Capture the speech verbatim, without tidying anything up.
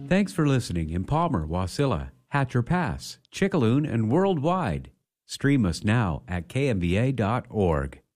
Thanks for listening in Palmer, Wasilla, Hatcher Pass, Chickaloon, and worldwide. Stream us now at K M V A dot org.